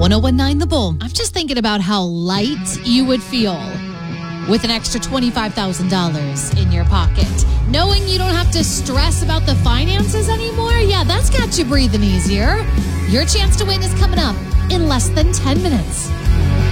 1019 The Bull. I'm just thinking about how light you would feel with an extra $25,000 in your pocket. Knowing you don't have to stress about the finances anymore, yeah, that's got you breathing easier. Your chance to win is coming up in less than 10 minutes.